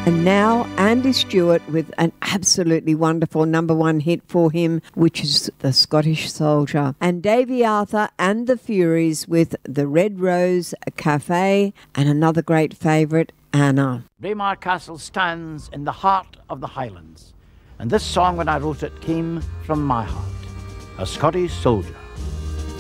And now Andy Stewart with an absolutely wonderful number one hit for him, which is The Scottish Soldier. And Davey Arthur and the Furies with The Red Rose Cafe and another great favourite, Anna. Braemar Castle stands in the heart of the Highlands, and this song, when I wrote it, came from my heart. A Scottish Soldier.